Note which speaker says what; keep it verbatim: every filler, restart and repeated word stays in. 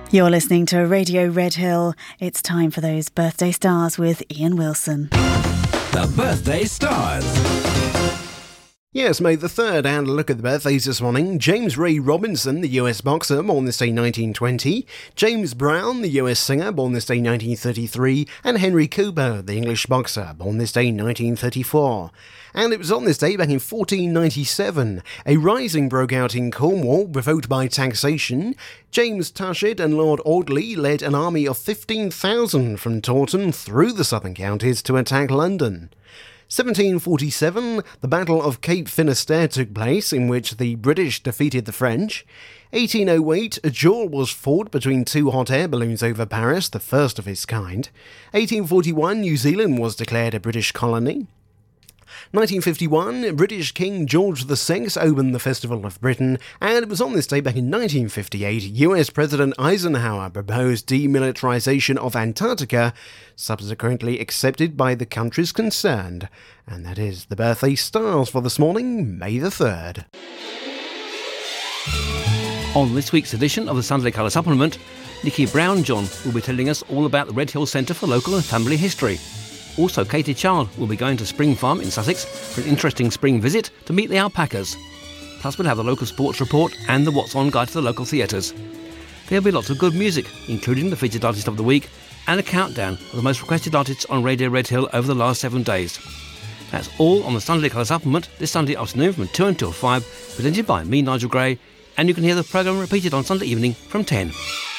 Speaker 1: You're listening to Radio Red Hill. It's time for those birthday stars with Ian Wilson.
Speaker 2: The Birthday Stars.
Speaker 3: Yes, May the third, and a look at the birthdays this morning. James Ray Robinson, the U S boxer, born this day nineteen twenty. James Brown, the U S singer, born this day nineteen thirty-three. And Henry Cooper, the English boxer, born this day nineteen thirty-four. And it was on this day back in fourteen ninety-seven. A rising broke out in Cornwall, provoked by taxation. James Tushet and Lord Audley led an army of fifteen thousand from Taunton through the southern counties to attack London. seventeen forty-seven, the Battle of Cape Finisterre took place, in which the British defeated the French. eighteen oh eight, a duel was fought between two hot air balloons over Paris, the first of its kind. eighteen forty-one, New Zealand was declared a British colony. nineteen fifty-one, British King George the Sixth opened the Festival of Britain, and it was on this day back in nineteen fifty-eight, U S President Eisenhower proposed demilitarization of Antarctica, subsequently accepted by the countries concerned. And that is the birthday stars for this morning, May the third.
Speaker 4: On this week's edition of the Sunday Colour Supplement, Nikki Brown-John will be telling us all about the Red Hill Centre for Local and Family History. Also, Katie Child will be going to Spring Farm in Sussex for an interesting spring visit to meet the alpacas. Plus, we'll have the local sports report and the What's On guide to the local theatres. There'll be lots of good music, including the featured artist of the week and a countdown of the most requested artists on Radio Red Hill over the last seven days. That's all on the Sunday Colour Supplement this Sunday afternoon from two until five, presented by me, Nigel Gray, and you can hear the programme repeated on Sunday evening from ten.